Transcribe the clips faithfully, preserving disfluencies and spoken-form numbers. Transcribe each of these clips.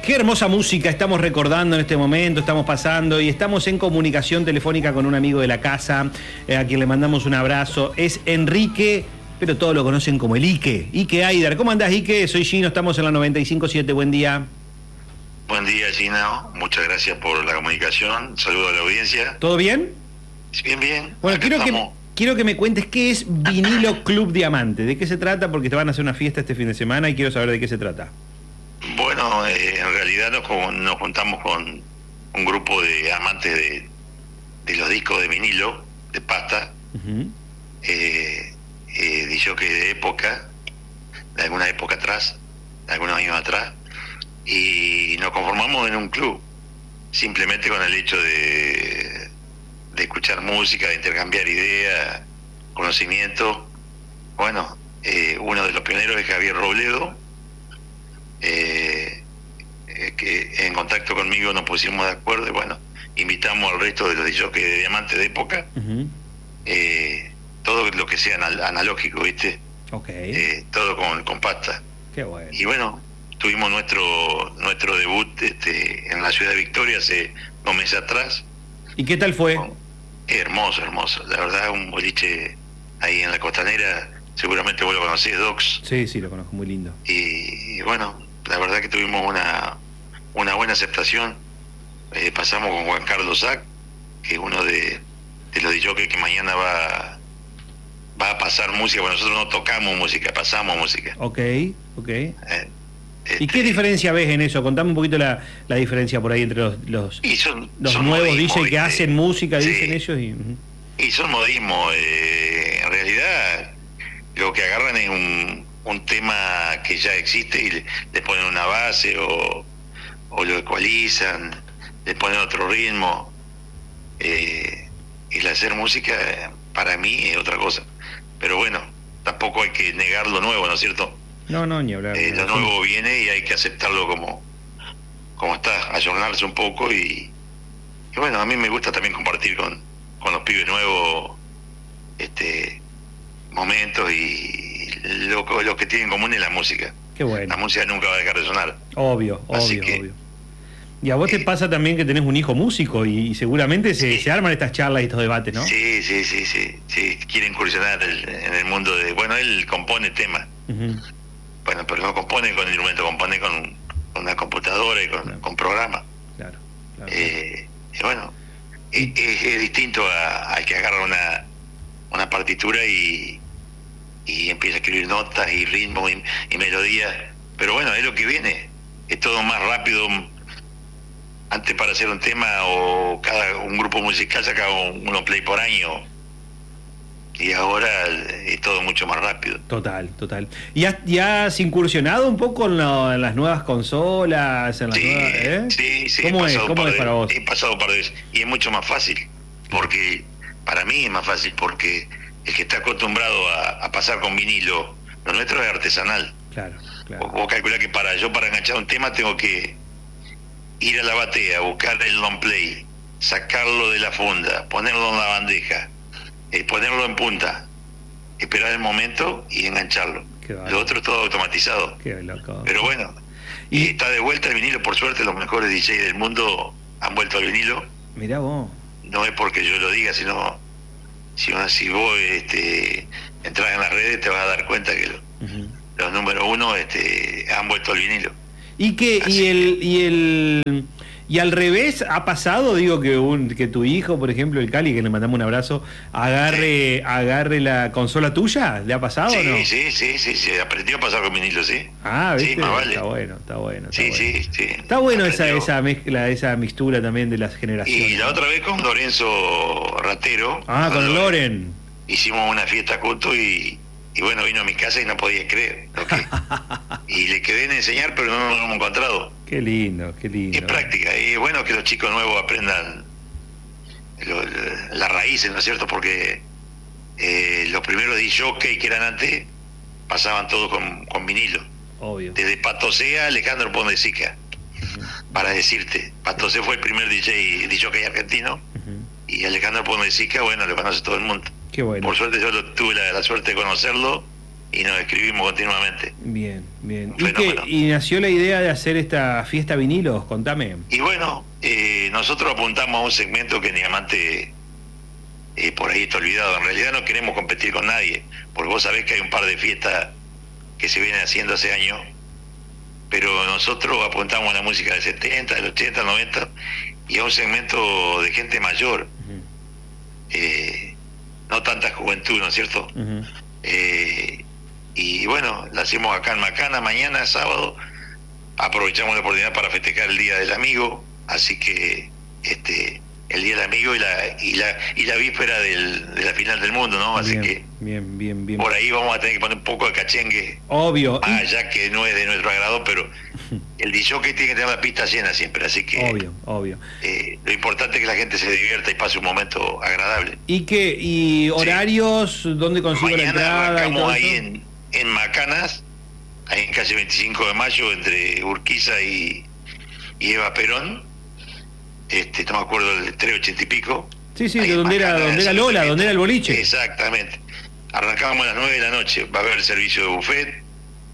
Qué hermosa música estamos recordando en este momento, estamos pasando y estamos en comunicación telefónica con un amigo de la casa, eh, a quien le mandamos un abrazo. Es Enrique, pero todos lo conocen como el Ike. Ike Aidar. ¿Cómo andás, Ike? Soy Gino, estamos en la noventa y cinco siete. Buen día. Buen día, Gino. Muchas gracias por la comunicación. Saludo a la audiencia. ¿Todo bien? Bien, bien. Bueno, Acá quiero que, estamos. quiero que me cuentes qué es Vinilo Club Diamante. ¿De qué se trata? Porque te van a hacer una fiesta este fin de semana y quiero saber de qué se trata. Bueno, eh, en realidad nos, con- nos juntamos con un grupo de amantes de, de los discos de vinilo, de pasta, Uh-huh. eh, eh, de jockey de época, de alguna época atrás, de algunos años atrás, y nos conformamos en un club, simplemente con el hecho de, de escuchar música, de intercambiar ideas, conocimiento. Bueno, eh, uno de los pioneros es Javier Robledo, eh, eh, que en contacto conmigo nos pusimos de acuerdo y bueno, invitamos al resto de los D Js de diamantes de época, Uh-huh. eh, todo lo que sea anal- analógico, ¿viste? Ok. Eh, todo con, con pasta. Qué bueno. Y bueno, tuvimos nuestro nuestro debut este, en la ciudad de Victoria hace dos meses atrás. ¿Y qué tal fue? Oh, hermoso, hermoso. La verdad, un boliche ahí en la costanera, seguramente vos lo conocés, Docs. Sí, sí, lo conozco, muy lindo. Y, y bueno, la verdad que tuvimos una, una buena aceptación. Eh, pasamos con Juan Carlos Sack, que es uno de, de los D Js que mañana va, va a pasar música. Bueno, nosotros no tocamos música, pasamos música. Ok, ok. Eh, ¿Y qué este, diferencia ves en eso? Contame un poquito la, la diferencia por ahí entre los, los, y son, los son nuevos modismos, D Js que ¿viste? hacen música, Sí. dicen ellos. Y, uh-huh. Y son modismos. Eh, en realidad, lo que agarran es un, un tema que ya existe y le, le ponen una base o, o lo ecualizan, le ponen otro ritmo. Eh, y el hacer música, eh, para mí, es otra cosa. Pero bueno, tampoco hay que negar lo nuevo, ¿no es cierto? No, no, ni hablar. Eh, lo Sí. nuevo viene y hay que aceptarlo como, como está, ayornarse un poco y, y bueno, a mí me gusta también compartir con, con los pibes nuevos este momentos y lo, lo que tienen en común es la música. Qué bueno. La música nunca va a dejar de sonar. Obvio, Así obvio, que, obvio. Y a vos te eh, pasa también que tenés un hijo músico y, y seguramente se, Sí. se arman estas charlas y estos debates, ¿no? Sí, sí, sí, sí, sí, quiere incursionar el- en el mundo de... Bueno, él compone temas, Uh-huh. bueno, pero no compone con instrumento, compone con, con una computadora y con, Claro. con programas. Claro, claro. Eh, y bueno, es, es- es distinto a- al que agarra una, una partitura y, y empieza a escribir notas y ritmos y, y melodías. Pero bueno, es lo que viene. Es todo más rápido. Antes, para hacer un tema o cada un grupo musical sacaba un- uno play por año. Y ahora es todo mucho más rápido. Total, total. ¿Y has, y has incursionado un poco en, lo- en las nuevas consolas? En las Sí, nuevas, ¿eh? sí, sí. ¿Cómo he es? pasado ¿Cómo par es de- para vos? He pasado un par de veces. Y es mucho más fácil. Porque para mí es más fácil. Porque el que está acostumbrado a, a pasar con vinilo, lo nuestro es artesanal. Claro, Vos, claro. vos calculás que para yo para enganchar un tema tengo que ir a la batea, buscar el long play, sacarlo de la funda, ponerlo en la bandeja, eh, ponerlo en punta, esperar el momento y engancharlo. Qué bárbaro. Lo otro es todo automatizado. Qué loco. Pero bueno, Y- y está de vuelta el vinilo, por suerte los mejores D Js del mundo han vuelto al vinilo. Mirá vos. No es porque yo lo diga, sino si, si vos este, entras en las redes te vas a dar cuenta que lo- Uh-huh. los número uno este, han vuelto al vinilo. ¿Y que Así y el y el y al revés ha pasado, digo, que un que tu hijo, por ejemplo, el Cali, que le mandamos un abrazo, agarre agarre la consola tuya? ¿Le ha pasado Sí, o no? sí, sí, sí, sí, aprendió a pasar con vinilo, sí. Ah, ¿viste? Sí, más vale. Está bueno, está bueno. Está Sí, bueno. sí, sí. Está bueno esa, Aprendió. esa mezcla, esa mixtura también de las generaciones. Y la otra vez con Lorenzo Ratero. Ah, con cuando Loren. Hicimos una fiesta juntos y, y bueno, vino a mi casa y no podía creer lo que... y le quedé en enseñar, pero no nos hemos encontrado. Qué lindo, qué lindo. Es práctica, y es bueno que los chicos nuevos aprendan lo- las raíces, ¿no es cierto? Porque eh, los primeros D J que eran antes pasaban todo con, con vinilo. Obvio. Desde Patosé a Alejandro Pondesica, para decirte. Patosé fue el primer D J, D J argentino, Ujú. y Alejandro Pondesica, bueno, lo conoce todo el mundo. Qué bueno. Por suerte yo lo, tuve la, la suerte de conocerlo y nos escribimos continuamente. Bien, bien. ¿Y, qué, ¿Y nació la idea de hacer esta fiesta vinilos? Contame. Y bueno, eh, nosotros apuntamos a un segmento que en Diamante eh, por ahí está olvidado. En realidad no queremos competir con nadie, porque vos sabés que hay un par de fiestas que se vienen haciendo hace años, pero nosotros apuntamos a la música del setenta, del ochenta, del noventa, y a un segmento de gente mayor. Uh-huh. eh, no tanta juventud, ¿no es cierto? Uh-huh. eh, y bueno, la hacemos acá en Macana, mañana, sábado, aprovechamos la oportunidad para festejar el Día del Amigo, así que este el Día del Amigo y la y la y la víspera del, de la final del mundo, ¿no? Así bien, que bien, bien, bien. Por ahí vamos a tener que poner un poco de cachengue. Obvio. Ah, ya que no es de nuestro agrado, pero el D J tiene que tener la pista llena siempre, así que... Obvio, obvio. Eh, lo importante es que la gente se divierta y pase un momento agradable. ¿Y qué? ¿Y horarios? Sí. ¿Dónde consigo Mañana la entrada? Arrancamos ahí en, en Macanas, ahí en calle veinticinco de mayo, entre Urquiza y, y Eva Perón. Este, no me acuerdo, el trescientos ochenta y pico. Sí, sí, de donde era, donde era Lola, donde era el boliche. Exactamente. Arrancamos a las nueve de la noche, va a haber servicio de buffet,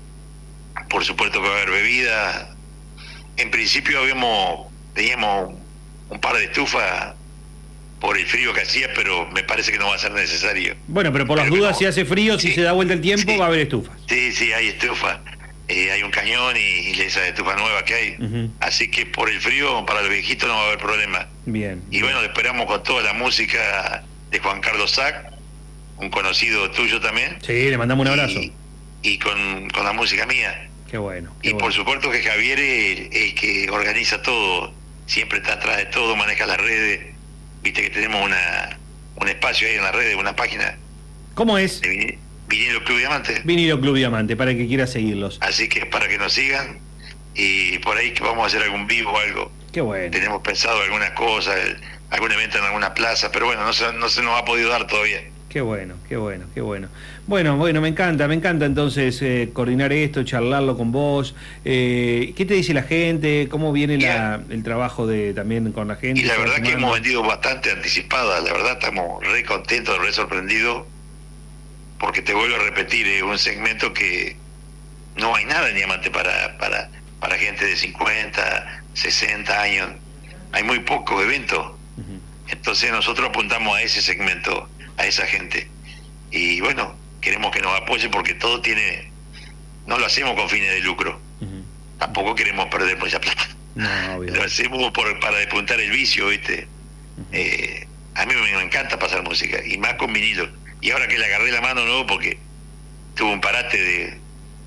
por supuesto que va a haber bebida. En principio habíamos, teníamos un par de estufas por el frío que hacía, pero me parece que no va a ser necesario. Bueno, pero por las dudas, no. Si hace frío, sí, si se da vuelta el tiempo, sí, va a haber estufas. Sí, sí, hay estufas. Eh, hay un cañón y, y esa estufa nueva que hay. Uh-huh. Así que por el frío, para los viejitos no va a haber problema. Bien. Y bien. Bueno, le esperamos con toda la música de Juan Carlos Sack, un conocido tuyo también. Sí, le mandamos un abrazo. Y, y con, con la música mía. Qué bueno. Qué y bueno. Por supuesto que Javier es el, el que organiza todo, siempre está atrás de todo, maneja las redes. Viste que tenemos una un espacio ahí en las redes, una página. ¿Cómo es? De Vinilo Club Diamante. Vinilo Club Diamante, para el que quiera seguirlos. Así que para que nos sigan, y por ahí que vamos a hacer algún vivo o algo. Qué bueno. Tenemos pensado algunas cosas, algún evento en alguna plaza, pero bueno, no se, no se nos ha podido dar todavía. Qué bueno, qué bueno, qué bueno. Bueno, bueno, me encanta, me encanta entonces eh, coordinar esto, charlarlo con vos. Eh, ¿Qué te dice la gente? ¿Cómo viene la, el trabajo de también con la gente? Y la verdad que hemos vendido bastante anticipada, la verdad estamos re contentos, re sorprendidos, porque te vuelvo a repetir, es un segmento que no hay nada en Diamante para, para, para gente de cincuenta, sesenta años. Hay muy pocos eventos. Uh-huh. Entonces nosotros apuntamos a ese segmento, a esa gente. Y bueno, queremos que nos apoye porque todo tiene... No lo hacemos con fines de lucro. Uh-huh. Tampoco queremos perder mucha plata. No, lo hacemos por, para despuntar el vicio, ¿viste? Uh-huh. Eh, a mí me, me encanta pasar música, y más con vinilo. Y ahora que le agarré la mano, no, porque tuve un parate de,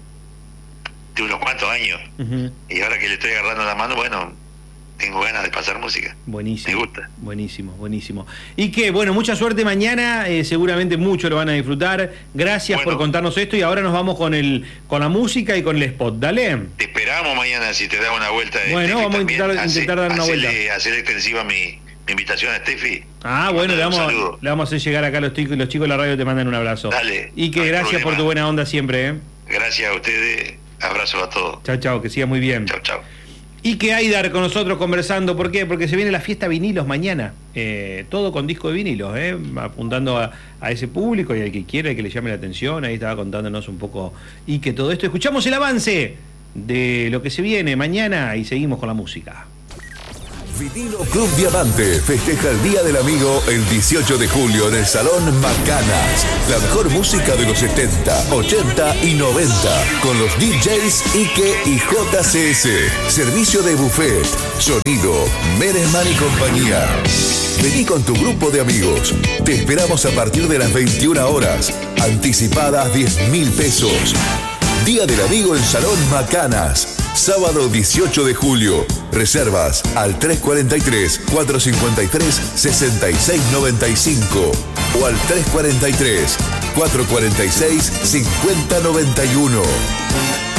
de unos cuantos años. Uh-huh. Y ahora que le estoy agarrando la mano, bueno, tengo ganas de pasar música. Buenísimo. Me gusta. Buenísimo, buenísimo. Y que, bueno, mucha suerte mañana, eh, seguramente mucho lo van a disfrutar. Gracias bueno, por contarnos esto, y ahora nos vamos con el con la música y con el spot. Dale. Te esperamos mañana si te da una vuelta. De bueno, Steffi, vamos a intentar, hace, intentar dar una hacerle, vuelta. Hacer extensiva mi, mi invitación a Steffi. Ah, bueno, le vamos, le vamos a hacer llegar acá a los chicos, los chicos de la radio te mandan un abrazo. Dale. Y que no gracias problema. Por tu buena onda siempre, ¿eh? Gracias a ustedes, abrazo a todos. Chao, chao, que siga muy bien. Chao, chao. Y que Aidar con nosotros conversando, ¿por qué? Porque se viene la fiesta vinilos mañana, eh, todo con disco de vinilos, eh, apuntando a, a ese público y al que quiera, que le llame la atención. Ahí estaba contándonos un poco y que todo esto. Escuchamos el avance de lo que se viene mañana y seguimos con la música. Vinilo Club Diamante festeja el Día del Amigo el dieciocho de julio en el Salón Macanas. La mejor música de los setenta, ochenta y noventa con los D Js Ike y J C S. Servicio de buffet, sonido, Meresman y compañía. Vení con tu grupo de amigos. Te esperamos a partir de las veintiuna horas. Anticipadas diez mil pesos. Día del Amigo en Salón Macanas. Sábado dieciocho de julio. Reservas al tres cuatro tres, cuatro cinco tres, seis seis nueve cinco o al tres cuatro tres, cuatro cuatro seis, cinco cero nueve uno.